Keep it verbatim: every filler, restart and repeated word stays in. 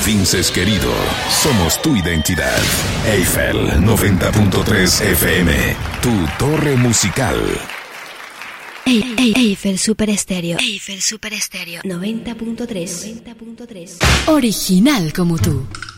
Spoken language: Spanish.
Vinces querido, somos tu identidad. Eiffel noventa punto tres F M, tu torre musical. Ey, ey, Eiffel Super Estéreo. Eiffel Super Estéreo noventa punto tres. Original como tú.